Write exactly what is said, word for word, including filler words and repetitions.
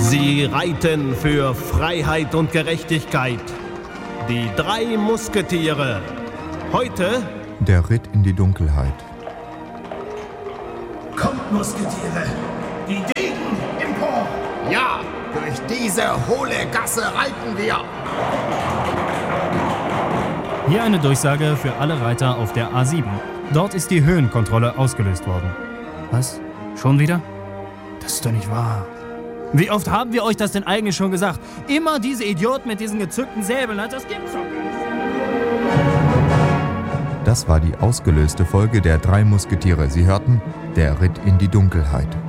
Sie reiten für Freiheit und Gerechtigkeit. Die drei Musketiere. Heute der Ritt in die Dunkelheit. Kommt, Musketiere, die Degen empor! Ja, durch diese hohle Gasse reiten wir! Hier eine Durchsage für alle Reiter auf der A sieben. Dort ist die Höhenkontrolle ausgelöst worden. Was? Schon wieder? Das ist doch nicht wahr. Wie oft haben wir euch das denn eigentlich schon gesagt? Immer diese Idioten mit diesen gezückten Säbeln, das gibt's doch nicht. Das war die ausgelöste Folge der drei Musketiere. Sie hörten Der Ritt in die Dunkelheit.